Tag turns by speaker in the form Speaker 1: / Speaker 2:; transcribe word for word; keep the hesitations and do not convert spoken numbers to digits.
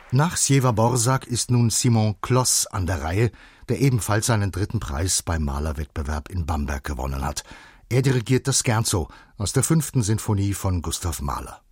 Speaker 1: Nach Sjewa-Borzag ist nun Simon Kloss an der Reihe, der ebenfalls seinen dritten Preis beim Malerwettbewerb in Bamberg gewonnen hat. Er dirigiert das Scherzo aus der fünften Sinfonie von Gustav Mahler.